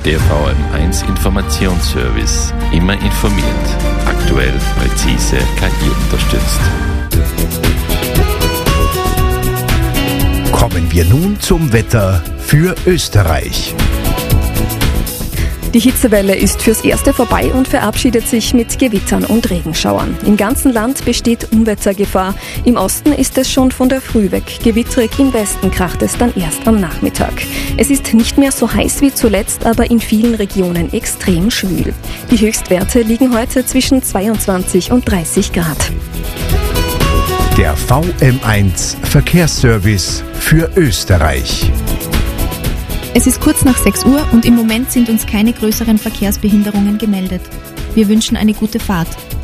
Der VM1 Informationsservice. Immer informiert. Aktuell, präzise, KI unterstützt. Kommen wir nun zum Wetter für Österreich. Die Hitzewelle ist fürs Erste vorbei und verabschiedet sich mit Gewittern und Regenschauern. Im ganzen Land besteht Unwettergefahr. Im Osten ist es schon von der Früh weg gewittrig, im Westen kracht es dann erst am Nachmittag. Es ist nicht mehr so heiß wie zuletzt, aber in vielen Regionen extrem schwül. Die Höchstwerte liegen heute zwischen 22 und 30 Grad. Der VM1 Verkehrsservice für Österreich. Es ist kurz nach 6 Uhr und im Moment sind uns keine größeren Verkehrsbehinderungen gemeldet. Wir wünschen eine gute Fahrt.